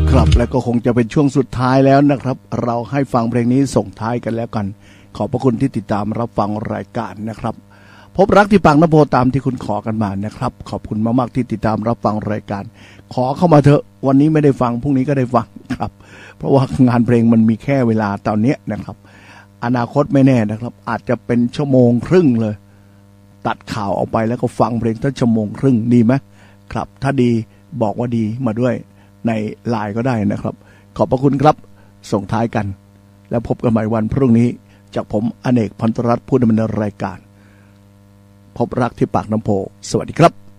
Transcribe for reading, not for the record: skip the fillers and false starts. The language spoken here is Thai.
ครับและก็คงจะเป็นช่วงสุดท้ายแล้วนะครับเราให้ฟังเพลงนี้ส่งท้ายกันแล้วกันขอบพระคุณที่ติดตามรับฟังรายการนะครับพบรักที่ปากน้ำโพตามที่คุณขอกันมานะครับขอบคุณมากๆที่ติดตามรับฟังรายการขอเข้ามาเถอะวันนี้ไม่ได้ฟังพรุ่งนี้ก็ได้ฟังครับเพราะว่างานเพลงมันมีแค่เวลาตอนนี้นะครับอนาคตไม่แน่นะครับอาจจะเป็นชั่วโมงครึ่งเลยตัดข่าวออกไปแล้วก็ฟังเพลงทั้งชั่วโมงครึ่งดีไหมครับถ้าดีบอกว่าดีมาด้วยในไลน์ก็ได้นะครับขอบพระคุณครับส่งท้ายกันแล้วพบกันใหม่วันพรุ่งนี้จากผมอเนกพันธรัตน์ผู้ดำเนินรายการพบรักที่ปากน้ำโพสวัสดีครับ